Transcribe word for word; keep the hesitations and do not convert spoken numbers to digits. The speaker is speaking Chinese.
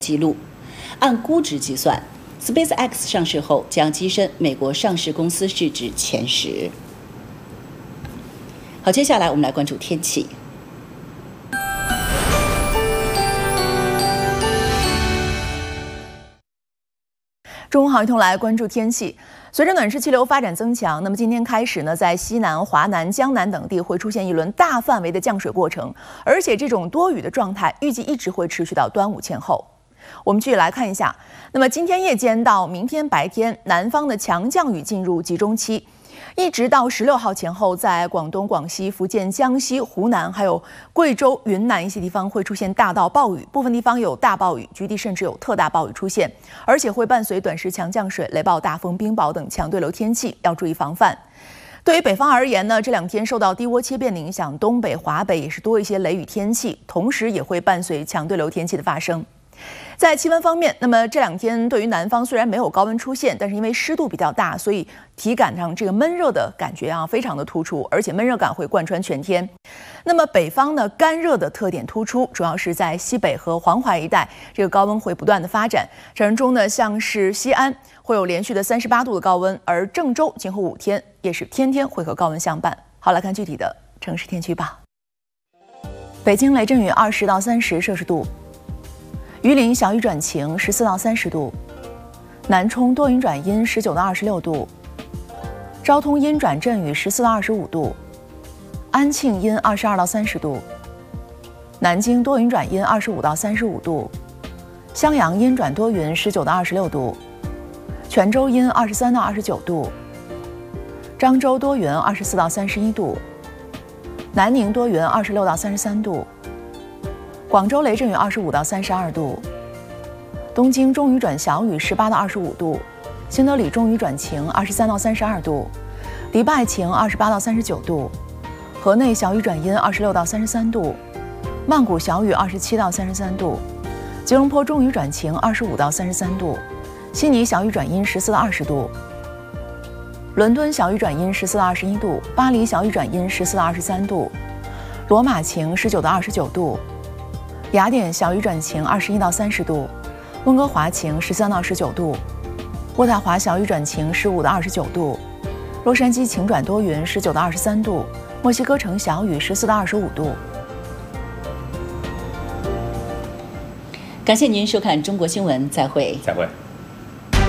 记录。按估值计算 ，SpaceX 上市后将跻身美国上市公司市值前十。好，接下来我们来关注天气。 中午好，一同来关注天气。随着暖湿气流发展增强，那么今天开始呢，在西南、华南、江南等地会出现一轮大范围的降水过程，而且这种多雨的状态预计一直会持续到端午前后。我们继续来看一下，那么今天夜间到明天白天，南方的强降雨进入集中期。 一直到十六号前后，在广东、广西、福建、江西、湖南，还有贵州、云南一些地方会出现大到暴雨，部分地方有大暴雨，局地甚至有特大暴雨出现，而且会伴随短时强降水、雷暴、大风、冰雹等强对流天气，要注意防范。对于北方而言呢，这两天受到低涡切变的影响，东北、华北也是多一些雷雨天气，同时也会伴随强对流天气的发生。 在气温方面，那么这两天对于南方虽然没有高温出现，但是因为湿度比较大，所以体感上这个闷热的感觉啊非常的突出，而且闷热感会贯穿全天。那么北方呢，干热的特点突出，主要是在西北和黄淮一带，这个高温会不断的发展。这当中呢，像是西安会有连续的三十八度的高温，而郑州今后五天也是天天会和高温相伴。好，来看具体的城市天气预报。北京雷阵雨二十到三十摄氏度。 榆林小雨转晴，十四到三十度；南充多云转阴，十九到二十六度；昭通阴转阵雨，十四到二十五度；安庆阴，二十二到三十度；南京多云转阴，二十五到三十五度；襄阳阴转多云，十九到二十六度；泉州阴，二十三到二十九度；漳州多云，二十四到三十一度；南宁多云，二十六到三十三度。 广州雷阵雨二十五到三十二度，东京中雨转小雨十八到二十五度，新德里中雨转晴二十三到三十二度，迪拜晴二十八到三十九度，河内小雨转阴二十六到三十三度，曼谷小雨二十七到三十三度，吉隆坡中雨转晴二十五到三十三度，悉尼小雨转阴十四到二十度，伦敦小雨转阴十四到二十一度，巴黎小雨转阴十四到二十三度，罗马晴十九到二十九度。 雅典小雨转晴，二十一到三十度；温哥华晴，十三到十九度；渥太华小雨转晴，十五到二十九度；洛杉矶晴转多云，十九到二十三度；墨西哥城小雨，十四到二十五度。 感谢您收看中国新闻，再会。 再会。